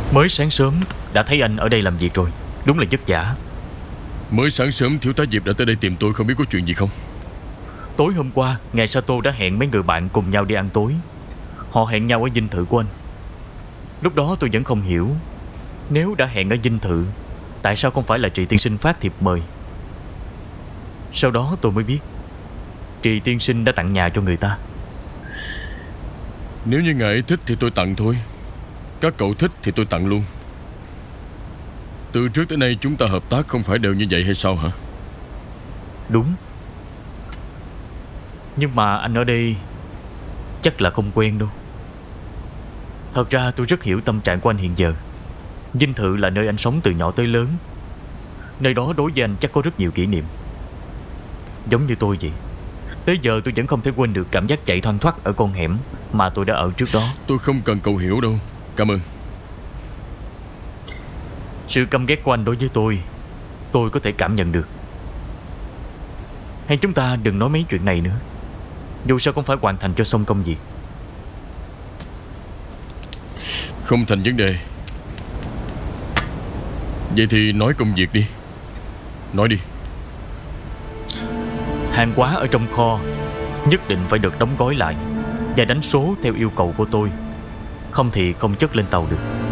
Mới sáng sớm đã thấy anh ở đây làm việc rồi. Đúng là vất vả. Mới sáng sớm thiếu tá Diệp đã tới đây tìm tôi, không biết có chuyện gì không? Tối hôm qua ngài Sato đã hẹn mấy người bạn cùng nhau đi ăn tối. Họ hẹn nhau ở dinh thự của anh. Lúc đó tôi vẫn không hiểu, nếu đã hẹn ở dinh thự, tại sao không phải là Trì tiên sinh phát thiệp mời? Sau đó tôi mới biết Trì tiên sinh đã tặng nhà cho người ta. Nếu như ngài ấy thích thì tôi tặng thôi. Các cậu thích thì tôi tặng luôn. Từ trước tới nay chúng ta hợp tác không phải đều như vậy hay sao hả? Đúng. Nhưng mà anh ở đây chắc là không quen đâu. Thật ra tôi rất hiểu tâm trạng của anh hiện giờ. Dinh thự là nơi anh sống từ nhỏ tới lớn. Nơi đó đối với anh chắc có rất nhiều kỷ niệm. Giống như tôi vậy. Tới giờ tôi vẫn không thể quên được cảm giác chạy thoăn thoắt ở con hẻm mà tôi đã ở trước đó. Tôi không cần cậu hiểu đâu. Cảm ơn. Sự căm ghét của anh đối với tôi có thể cảm nhận được. Hay chúng ta đừng nói mấy chuyện này nữa. Dù sao cũng phải hoàn thành cho xong công việc. Không thành vấn đề. Vậy thì nói công việc đi. Nói đi. Hàng hóa ở trong kho nhất định phải được đóng gói lại và đánh số theo yêu cầu của tôi. Không thì không chất lên tàu được.